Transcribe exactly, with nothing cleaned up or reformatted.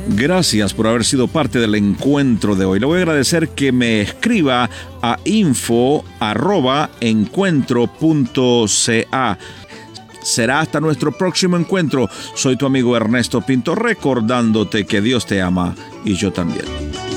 Gracias por haber sido parte del encuentro de hoy. Le voy a agradecer que me escriba a info arroba encuentro punto ca. Será hasta nuestro próximo encuentro. Soy tu amigo Ernesto Pinto, recordándote que Dios te ama y yo también.